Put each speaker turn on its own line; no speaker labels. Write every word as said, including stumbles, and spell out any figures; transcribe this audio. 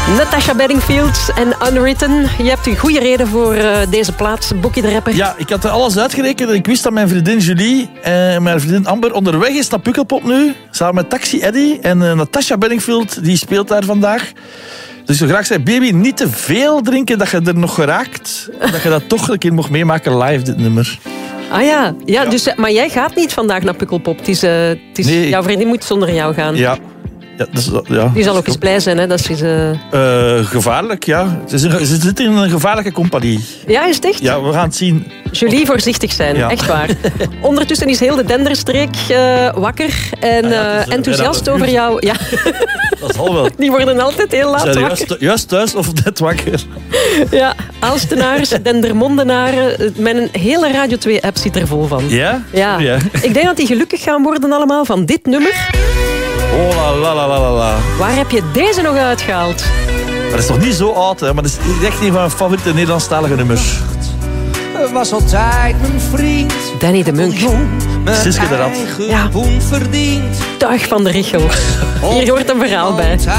Natasha Bedingfield en Unwritten. Je hebt een goede reden voor uh, deze plaats, Bokkie de Rapper.
Ja, ik had er alles uitgerekend. Ik wist dat mijn vriendin Julie en mijn vriendin Amber onderweg is naar Pukkelpop nu. Samen met Taxi Eddy. En uh, Natasha Bedingfield, die speelt daar vandaag. Dus ik zou graag zeggen, baby, niet te veel drinken dat je er nog geraakt. Dat je dat toch een keer mocht meemaken live, dit nummer.
Ah ja, ja, ja. Dus, maar jij gaat niet vandaag naar Pukkelpop. Het is, uh, het is,
nee.
Jouw vriendin moet zonder jou gaan.
Ja. Ja, dat is, ja,
die zal ook eens blij zijn, hè? Dat ze, uh...
uh, gevaarlijk, ja. Ze, ze zit in een gevaarlijke compagnie.
Ja, is het echt?
Ja, we gaan het zien.
Julie, voorzichtig zijn, ja. Echt waar. Ondertussen is heel de Denderstreek uh, wakker en uh, ja, ja, enthousiast over jou. Ja.
Dat zal wel.
Die worden altijd heel laat wakker.
Juist, juist thuis of net wakker.
Ja, Aalstenaars, Dendermondenaren. Mijn hele Radio twee-app zit er vol van.
Ja?
Ja.
ja.
Ik denk dat die gelukkig gaan worden allemaal van dit nummer.
Oh la la la la la.
Waar heb je deze nog uitgehaald?
Dat is nog niet zo oud, hè, maar dat is echt een van mijn favoriete Nederlandstalige nummers.
Was altijd mijn vriend.
Danny de Munk.
Siske de Rat.
Ja. Tuig van de Richel. Hier hoort een verhaal bij.